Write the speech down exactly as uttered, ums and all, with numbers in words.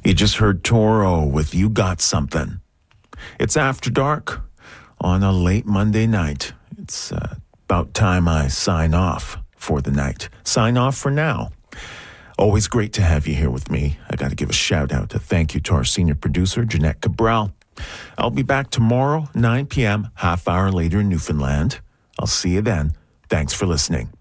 You just heard Toro with You Got Something. It's After Dark on a late Monday night. It's uh, about time I sign off for the night. Sign off for now. Always great to have you here with me. I got to give a shout out to thank you to our senior producer, Jeanette Cabral. I'll be back tomorrow, nine p.m., half hour later in Newfoundland. I'll see you then. Thanks for listening.